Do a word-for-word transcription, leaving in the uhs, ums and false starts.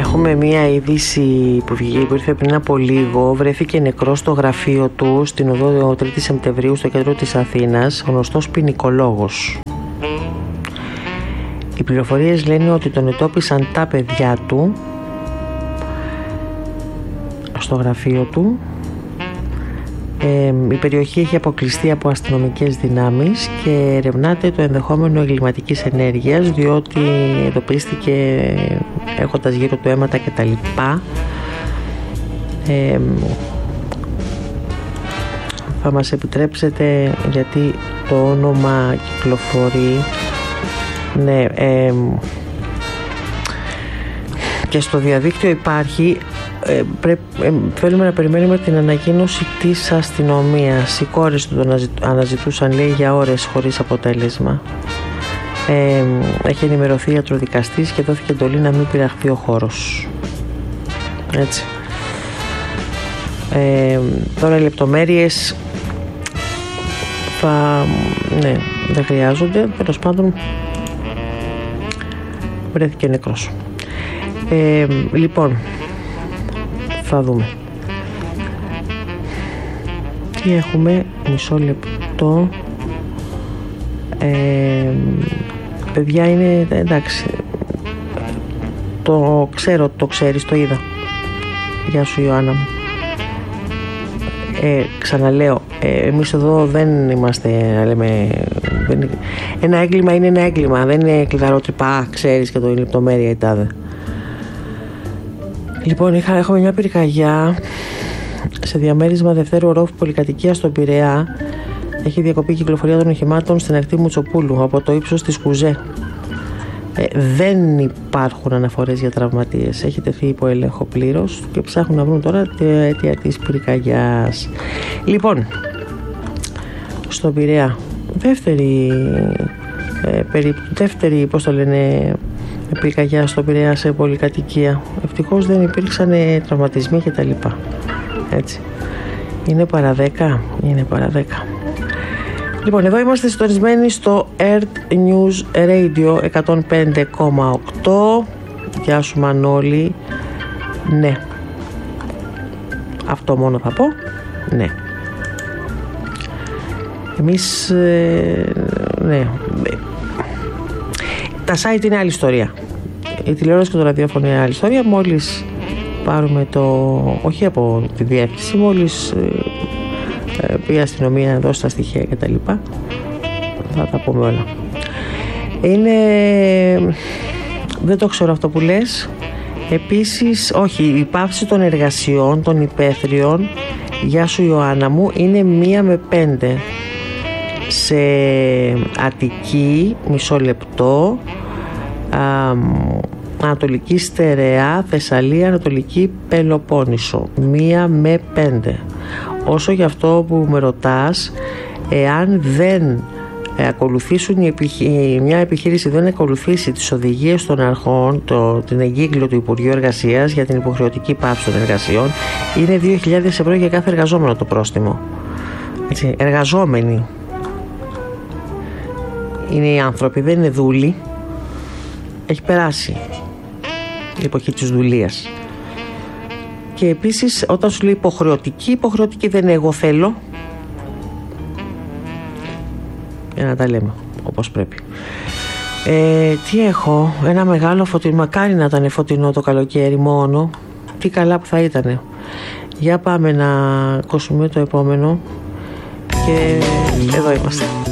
Έχουμε μία είδηση που βγήκε, που ήρθε πριν από λίγο. Βρέθηκε νεκρός στο γραφείο του στην οδό τρίτη Σεπτεμβρίου στο κέντρο της Αθήνας, γνωστός ποινικολόγος. Οι πληροφορίες λένε ότι τον εντόπισαν τα παιδιά του στο γραφείο του. Ε, η περιοχή έχει αποκλειστεί από αστυνομικές δυνάμεις και ερευνάται το ενδεχόμενο εγκληματικής ενέργειας, διότι εντοπίστηκε έχοντας γύρω του αίματα και τα λοιπά. Ε, θα μας επιτρέψετε, γιατί το όνομα κυκλοφορεί, ναι, ε, και στο διαδίκτυο υπάρχει. Ε, πρέπει, ε, θέλουμε να περιμένουμε την ανακοίνωση της αστυνομίας. Οι κόρες του τον αναζητούσαν, λέει, για ώρες χωρίς αποτέλεσμα. Ε, έχει ενημερωθεί ιατροδικαστής και δόθηκε εντολή να μην πειραχθεί ο χώρος. Έτσι. Ε, τώρα οι λεπτομέρειες θα, ναι, δεν χρειάζονται. Τέλος πάντων, βρέθηκε νεκρός. Ε, λοιπόν, θα δούμε. Τι έχουμε, μισό λεπτό. Ε, παιδιά, είναι εντάξει. Το ξέρω, το ξέρεις, το είδα. Γεια σου, Ιωάννα μου. Ε, ξαναλέω, ε, εμείς εδώ δεν είμαστε, να λέμε, δεν, ένα έγκλημα είναι ένα έγκλημα. Δεν είναι κλειδαρότρυπα, ξέρεις, και το λεπτομέρεια η τάδε. Λοιπόν, είχα, έχουμε μια πυρκαγιά σε διαμέρισμα Δευτέρου Ορόφου πολυκατοικία στον Πειραιά. Έχει διακοπεί η κυκλοφορία των οχημάτων στην ακτή Μουτσοπούλου από το ύψος της Κουζέ. Ε, δεν υπάρχουν αναφορές για τραυματίες. Έχει τεθεί υπό έλεγχο πλήρως και ψάχνουν να βρουν τώρα την αίτια της πυρκαγιάς. Λοιπόν, στον Πειραιά, δεύτερη, ε, περί, δεύτερη, πώς το λένε, πυρκαγιά στο Πειραιά σε πολυκατοικία. Ευτυχώς δεν υπήρξαν τραυματισμοί και τα λοιπά. Έτσι. Είναι παρά δέκα. Είναι παρά δέκα. Λοιπόν, εδώ είμαστε συντονισμένοι στο Earth News Radio εκατόν πέντε κόμμα οκτώ. Γεια σου, Μανώλη. Ναι. Αυτό μόνο θα πω. Ναι. Εμείς, ε, ναι. Τα site είναι άλλη ιστορία. Η τηλεόραση και το ραδιόφωνο είναι άλλη ιστορία. Μόλις πάρουμε το, όχι από τη διεύθυνση, μόλις ε, πει η αστυνομία να δώσει τα στοιχεία και τα λοιπά, θα τα πούμε όλα. Είναι, δεν το ξέρω αυτό που λες. Επίσης, όχι, η πάυση των εργασιών των υπαίθριων, γεια σου Ιωάννα μου, είναι μία με πέντε σε Αττική, μισό λεπτό, Α, Ανατολική Στερεά, Θεσσαλία, Ανατολική Πελοπόννησο, μία με πέντε. Όσο για αυτό που με ρωτάς, εάν δεν ε, ακολουθήσουν η επιχει... μια επιχείρηση δεν ακολουθήσει τις οδηγίες των αρχών, το, την εγκύκλιο του Υπουργείου Εργασίας για την υποχρεωτική πάυση των εργασιών, είναι δύο χιλιάδες ευρώ για κάθε εργαζόμενο το πρόστιμο. Έτσι, εργαζόμενοι είναι οι άνθρωποι, δεν είναι δούλοι. Έχει περάσει η εποχή της δουλείας. Και επίσης, όταν σου λέει υποχρεωτική, υποχρεωτική δεν είναι εγώ θέλω. Για να τα λέμε όπως πρέπει. Ε, τι έχω, ένα μεγάλο φωτεινό, μακάρι να ήταν φωτεινό το καλοκαίρι μόνο. Τι καλά που θα ήτανε. Για πάμε να ακούσουμε το επόμενο. Και εδώ είμαστε.